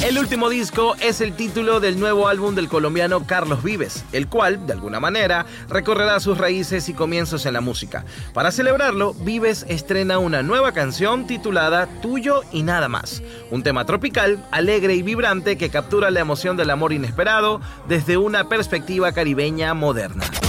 El último disco es el título del nuevo álbum del colombiano Carlos Vives, el cual, de alguna manera, recorrerá sus raíces y comienzos en la música. Para celebrarlo, Vives estrena una nueva canción titulada Tuyo y Nada Más, un tema tropical, alegre y vibrante que captura la emoción del amor inesperado desde una perspectiva caribeña moderna.